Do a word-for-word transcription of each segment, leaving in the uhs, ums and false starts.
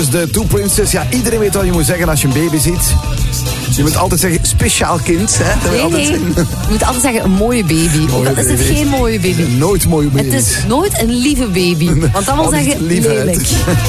De Two Princes, ja, iedereen weet wat je moet zeggen als je een baby ziet. Je moet altijd zeggen, speciaal kind. Hè? Nee, nee, je moet altijd zeggen, een mooie baby. Ook al is het geen mooie baby. Nooit mooie baby. Het is nooit een lieve baby. Want dan wil zeggen, lelijk.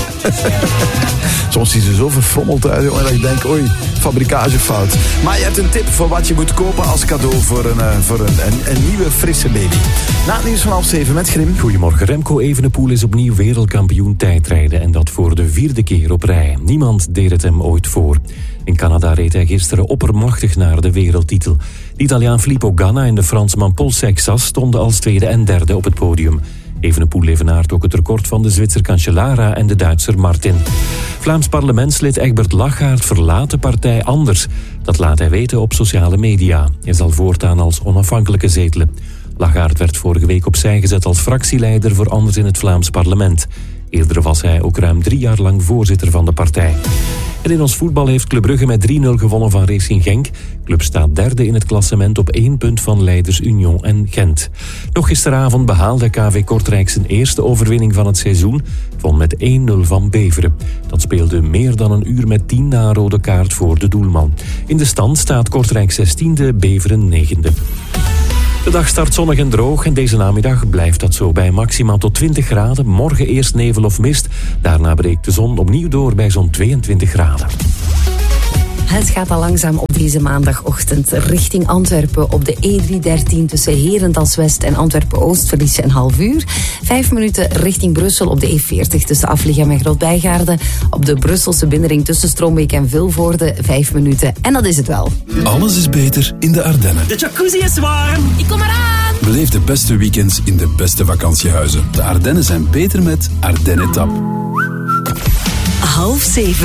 Soms zien ze zo verfrommeld uit, jongen, dat ik denk, oei, fabrikagefout. Maar je hebt een tip voor wat je moet kopen als cadeau voor een, uh, voor een, een, een nieuwe, frisse baby. Na het nieuws van half zeven met Grim. Goedemorgen, Remco Evenepoel is opnieuw wereldkampioen tijdrijden. En dat voor de vierde keer op rij. Niemand deed het hem ooit voor. In Canada reed hij gisteren oppermachtig naar de wereldtitel. De Italiaan Filippo Ganna en de Fransman Paul Seixas stonden als tweede en derde op het podium. Evenepoel evenaart ook het record van de Zwitser Cancellara en de Duitser Martin. Vlaams parlementslid Egbert Lachaert verlaat de partij Anders. Dat laat hij weten op sociale media. Hij zal voortaan als onafhankelijke zetelen. Lachaert werd vorige week opzij gezet als fractieleider voor Anders in het Vlaams parlement. Eerder was hij ook ruim drie jaar lang voorzitter van de partij. En in ons voetbal heeft Club Brugge met drie nul gewonnen van Racing Genk. Club staat derde in het klassement op één punt van leiders Union en Gent. Nog gisteravond behaalde K V Kortrijk zijn eerste overwinning van het seizoen. Won met één nul van Beveren. Dat speelde meer dan een uur met tien na rode kaart voor de doelman. In de stand staat Kortrijk zestiende, Beveren negende. De dag start zonnig en droog en deze namiddag blijft dat zo bij maximaal tot twintig graden. Morgen eerst nevel of mist. Daarna breekt de zon opnieuw door bij zo'n tweeëntwintig graden. Het gaat al langzaam op deze maandagochtend richting Antwerpen op de E driehonderddertien tussen Herentals-West en Antwerpen-Oost. Verlies je een half uur. Vijf minuten richting Brussel op de E veertig tussen Afligem en Groot-Bijgaarden. Op de Brusselse binnenring tussen Stroombeek en Vilvoorde. Vijf minuten. En dat is het wel. Alles is beter in de Ardennen. De jacuzzi is warm. Ik kom eraan. Beleef de beste weekends in de beste vakantiehuizen. De Ardennen zijn beter met Ardennetap. Half zeven.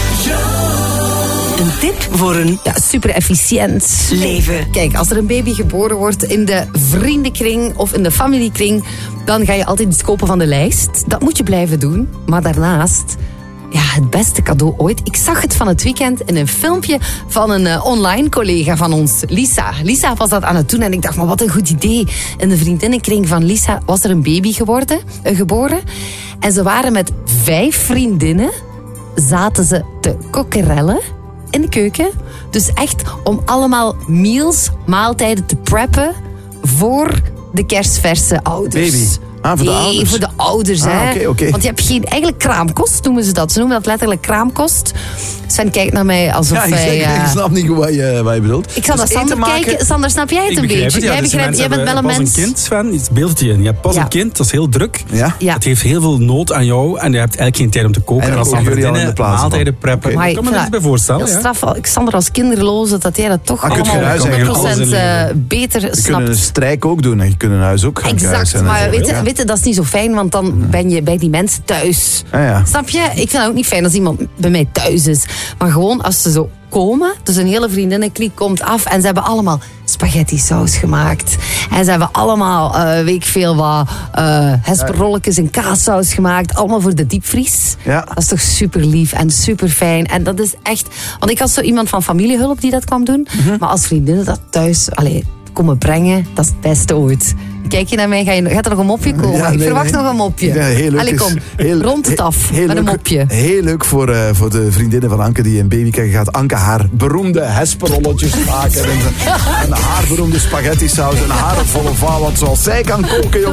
Een tip voor een ja, super efficiënt leven. Kijk, als er een baby geboren wordt in de vriendenkring of in de familiekring, dan ga je altijd iets kopen van de lijst. Dat moet je blijven doen. Maar daarnaast, ja, het beste cadeau ooit. Ik zag het van het weekend in een filmpje van een uh, online collega van ons, Lisa. Lisa was dat aan het doen en ik dacht, maar wat een goed idee. In de vriendinnenkring van Lisa was er een baby geworden, uh, geboren. En ze waren met vijf vriendinnen, zaten ze te kokkerellen in de keuken. Dus echt om allemaal meals, maaltijden te preppen voor de kerstverse ouders. Baby. Ah, voor de nee, ouders? voor de ouders. Ah, hè. okay, okay. Want je hebt geen, eigenlijk kraamkost noemen ze dat. Ze noemen dat letterlijk kraamkost. Sven kijkt naar mij alsof ja, ik, wij... zeg, uh... ik snap niet wat je, wat je bedoelt. Ik zal dus naar Sander maken... kijken. Sander, snap jij het ik een beetje? Het, ja, jij dus begrijpt, jij bent wel een pas mens. een kind, Sven, iets beeld je in. Je hebt pas ja. een kind, dat is heel druk. Ja? Ja. Het heeft heel veel nood aan jou en je hebt eigenlijk geen tijd om te koken. En En als dan vriendinnen maaltijden preppen. Okay. Ik kan me er iets bij voorstellen. Ja, Ja. straf, Sander als kinderloze, dat jij dat toch Ah, allemaal honderd procent uh, beter je snapt. Je kunt een strijk ook doen en je kunt een huis ook gaan Exact, kruisen. maar weet je, ja. weet je, dat is niet zo fijn, want dan ben je bij die mensen thuis. Ah, ja. Snap je? Ik vind het ook niet fijn als iemand bij mij thuis is. Maar gewoon als ze zo komen, dus een hele vriendinnenkliek komt af en ze hebben allemaal spaghetti saus gemaakt. En ze hebben allemaal, uh, weet ik veel wat, uh, hesperolletjes en kaassaus gemaakt. Allemaal voor de diepvries. Ja. Dat is toch super lief en super fijn. En dat is echt, want ik had zo iemand van familiehulp die dat kwam doen. Mm-hmm. Maar als vriendinnen dat thuis, allee, komen brengen, dat is het beste ooit. Kijk je naar mij, ga je, gaat er nog een mopje komen? Ja, ik nee, verwacht nee. nog een mopje. Ja, heel leuk. Allee, kom, heel, rond het af heel met een leuk, mopje. Heel leuk voor, uh, voor de vriendinnen van Anke die een baby krijgen. Gaat Anke haar beroemde hesperolletjes maken. En, en haar beroemde spaghetti saus en haar volle vaal. Want zoals zij kan koken, jongen.